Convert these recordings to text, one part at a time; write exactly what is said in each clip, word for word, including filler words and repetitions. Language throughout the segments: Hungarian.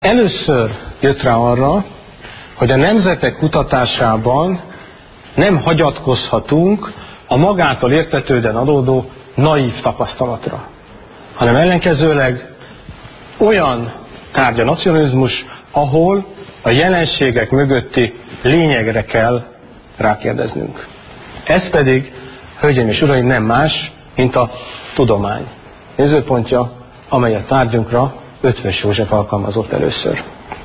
Először jött rá arra, hogy a nemzetek kutatásában nem hagyatkozhatunk a magától értetődően adódó naív tapasztalatra, hanem ellenkezőleg olyan tárgy a nacionalizmus, ahol a jelenségek mögötti lényegre kell rákérdeznünk. Ez pedig, hölgyeim és uraim, nem más, mint a tudomány nézőpontja, amely a tárgyunkra Eötvös József alkalmazott először.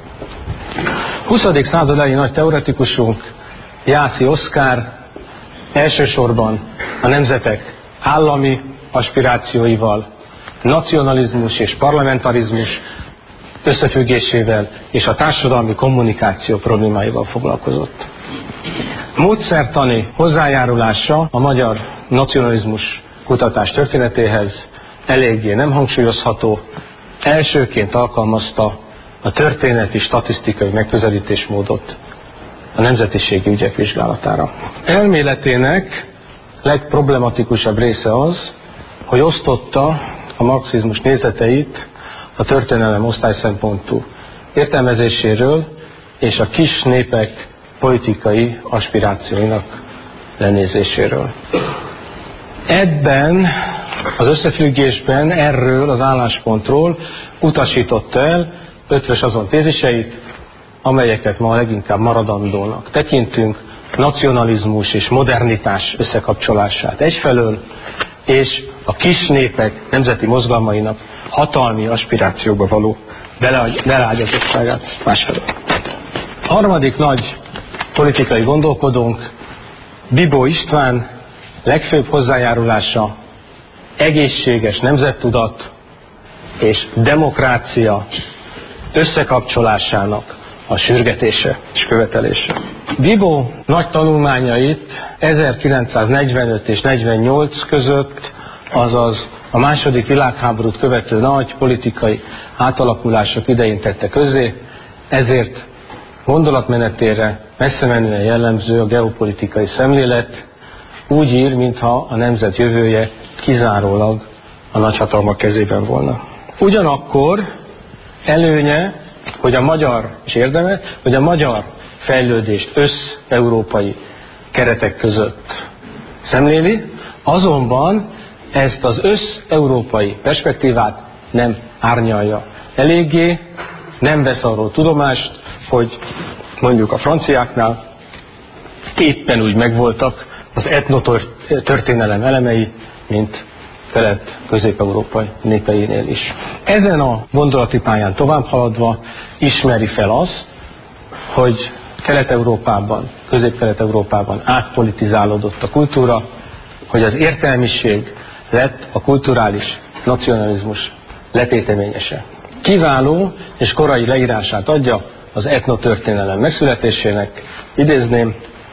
huszadik század elejé nagy teoretikusunk, Jászai Oszkár elsősorban a nemzetek állami aspirációival, nacionalizmus és parlamentarizmus összefüggésével és a társadalmi kommunikáció problémáival foglalkozott. Módszertani hozzájárulása a magyar nacionalizmus kutatás történetéhez eléggé nem hangsúlyozható. Elsőként alkalmazta a történeti statisztikai megközelítésmódot a nemzetiségi ügyek vizsgálatára. Elméletének legproblematikusabb része az, hogy osztotta a marxizmus nézeteit a történelem osztályszempontú értelmezéséről és a kis népek politikai aspirációinak lenézéséről. Ebben az összefüggésben erről az álláspontról utasította el Eötvös azon téziseit, amelyeket ma leginkább maradandónak tekintünk, nacionalizmus és modernitás összekapcsolását egyfelől, és a kis népek nemzeti mozgalmainak hatalmi aspirációba való beleágyazottságát másfelől. A harmadik nagy politikai gondolkodónk, Bibó István legfőbb hozzájárulása egészséges nemzettudat és demokrácia összekapcsolásának a sürgetése és követelése. Bibó nagy tanulmányait ezerkilencszáznegyvenöt és negyvennyolc között, azaz a második világháborút követő nagy politikai átalakulások idején tette közzé, ezért gondolatmenetére messze menően jellemző a geopolitikai szemlélet, úgy ír, mintha a nemzet jövője kizárólag a nagyhatalmak kezében volna. Ugyanakkor előnye, hogy a magyar, és érdeme, hogy a magyar fejlődést össz-európai keretek között szemléli, azonban ezt az össz-európai perspektívát nem árnyalja eléggé, nem vesz arról tudomást, hogy mondjuk a franciáknál éppen úgy megvoltak az etnotörténelem elemei, mint kelet-közép-európai népeinél is. Ezen a gondolati pályán tovább haladva ismeri fel azt, hogy Kelet-Európában, Közép-Kelet-Európában átpolitizálódott a kultúra, hogy az értelmiség lett a kulturális nacionalizmus letéteményese. Kiváló és korai leírását adja az etnotörténelem megszületésének, idézném: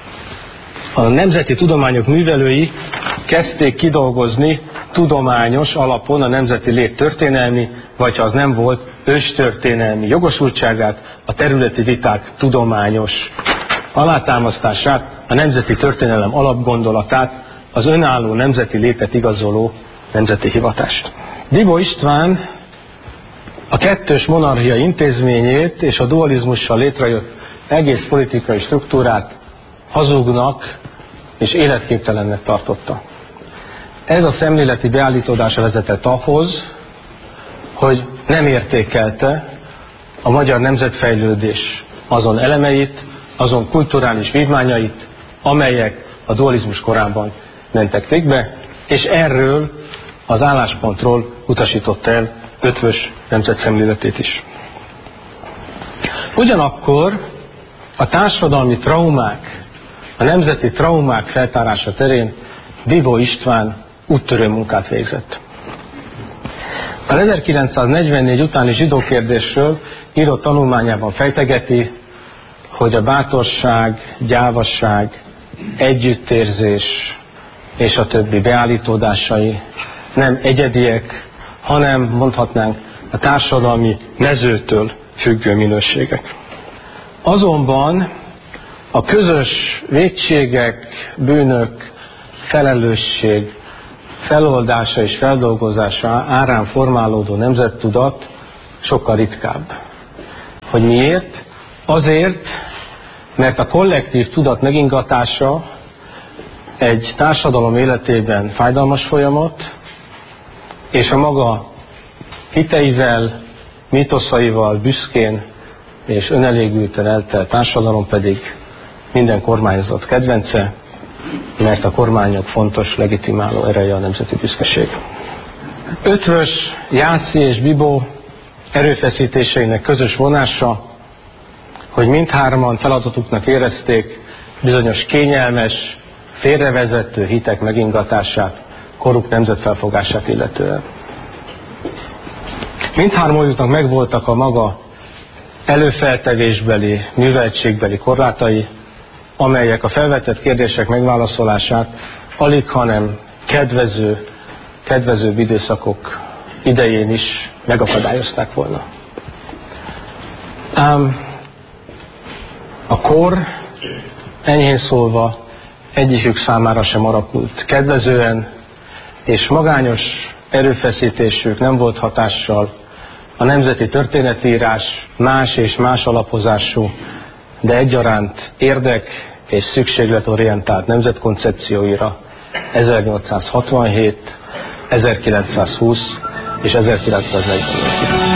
a nemzeti tudományok művelői kezdték kidolgozni tudományos alapon a nemzeti lét történelmi, vagy ha az nem volt, őstörténelmi jogosultságát, a területi viták tudományos alátámasztását, a nemzeti történelem alapgondolatát, az önálló nemzeti létet igazoló nemzeti hivatást. Bibó István a kettős monarchia intézményét és a dualizmussal létrejött egész politikai struktúrát hazugnak és életképtelennek tartotta. Ez a szemléleti beállítódása vezetett ahhoz, hogy nem értékelte a magyar nemzetfejlődés azon elemeit, azon kulturális vívmányait, amelyek a dualizmus korában mentek végbe, és erről az álláspontról utasította el Eötvös nemzetszemléletét is. Ugyanakkor a társadalmi traumák, a nemzeti traumák feltárása terén Bibó István úttörő munkát végzett. Az ezerkilencszáznegyvennégy utáni zsidó kérdésről írott tanulmányában fejtegeti, hogy a bátorság, gyávaság, együttérzés és a többi beállítódásai nem egyediek, hanem mondhatnánk a társadalmi mezőtől függő minőségek. Azonban a közös vétségek, bűnök, felelősség feloldása és feldolgozása árán formálódó nemzettudat sokkal ritkább. Hogy miért? Azért, mert a kollektív tudat megingatása egy társadalom életében fájdalmas folyamat, és a maga hiteivel, mítoszaival büszkén és önelégülten eltelt társadalom pedig minden kormányzat kedvence, mert a kormányok fontos, legitimáló ereje a nemzeti büszkeség. Ötvös, Jászi és Bibó erőfeszítéseinek közös vonása, hogy mindhárman feladatuknak érezték bizonyos kényelmes, félrevezető hitek megingatását, koruk nemzetfelfogását illetően. Mindhármójuknak megvoltak a maga előfeltevésbeli, műveltségbeli korlátai, amelyek a felvetett kérdések megválaszolását alig, hanem kedvező, kedvezőbb időszakok idején is megakadályozták volna. Ám a kor, enyhén szólva, egyikük számára sem alakult kedvezően, és magányos erőfeszítésük nem volt hatással a nemzeti történetírás más és más alapozású, de egyaránt érdek és szükségletorientált nemzetkoncepcióira ezernyolcszázhatvanhét, ezerkilencszázhúsz és ezerkilencszáznegyvenöt.